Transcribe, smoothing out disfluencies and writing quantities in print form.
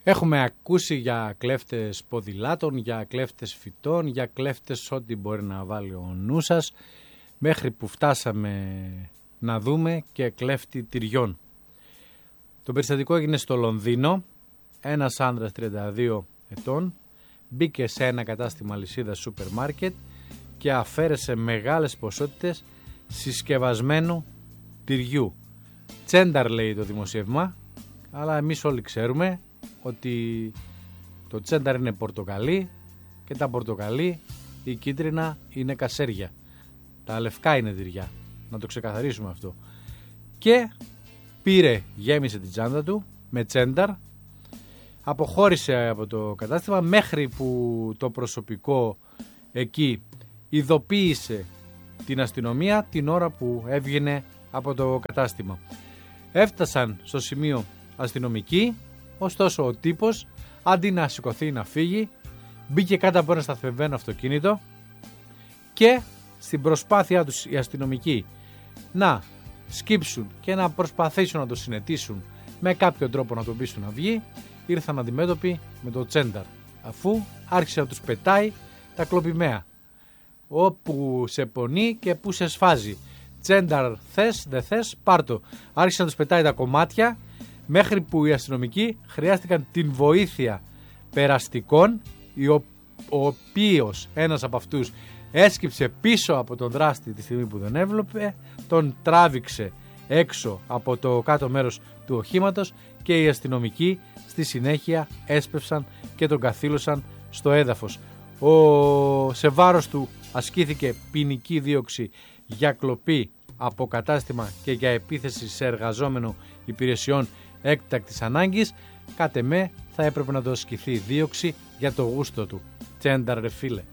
Έχουμε ακούσει για κλέφτες ποδηλάτων, για κλέφτες φυτών, για κλέφτες ό,τι μπορεί να βάλει ο νους σας, μέχρι που φτάσαμε να δούμε και κλέφτη τυριών. Το περιστατικό έγινε στο Λονδίνο. Ένας άνδρας 32 ετών μπήκε σε ένα κατάστημα αλυσίδας σούπερ μάρκετ και αφαίρεσε μεγάλες ποσότητες συσκευασμένου τυριού. Τσένταρ λέει το δημοσίευμα, αλλά εμείς όλοι ξέρουμε ότι το τσένταρ είναι πορτοκαλί και τα πορτοκαλί ή κίτρινα είναι κασέρια. Τα λευκά είναι τυριά, να το ξεκαθαρίσουμε αυτό. Και γέμισε την τσάντα του με τσένταρ, αποχώρησε από το κατάστημα μέχρι που το προσωπικό εκεί ειδοποίησε την αστυνομία την ώρα που έβγαινε από το κατάστημα. Έφτασαν στο σημείο αστυνομικοί, ωστόσο ο τύπος αντί να σηκωθεί να φύγει, μπήκε κάτω από ένα σταθμευμένο αυτοκίνητο και στην προσπάθειά τους οι αστυνομικοί να σκύψουν και να προσπαθήσουν να το συνετίσουν με κάποιο τρόπο να τον πείσουν να βγει, ήρθαν αντιμέτωποι με το τσένταρ, αφού άρχισε να τους πετάει τα κλοπημαία. Όπου σε πονεί και που σε σφάζει. Τσένταρ θες, δεν θες, πάρτο. Άρχισε να τους πετάει τα κομμάτια, μέχρι που οι αστυνομικοί χρειάστηκαν την βοήθεια περαστικών, ο οποίος ένας από αυτούς έσκυψε πίσω από τον δράστη τη στιγμή που τον έβλεπε, τον τράβηξε έξω από το κάτω μέρος του οχήματος και οι αστυνομικοί στη συνέχεια έσπευσαν και τον καθήλωσαν στο έδαφος. Σε βάρος του ασκήθηκε ποινική δίωξη για κλοπή από κατάστημα και για επίθεση σε εργαζόμενο υπηρεσιών έκτακτης ανάγκης. Κατ' εμέ θα έπρεπε να το ασκηθεί δίωξη για το γούστο του. Τσένταρ ρε φίλε.